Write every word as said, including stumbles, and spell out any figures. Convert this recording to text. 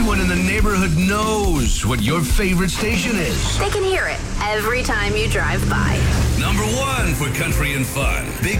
everyone in the neighborhood knows what your favorite station is. They can hear it every time you drive by. Number one for country and fun. Big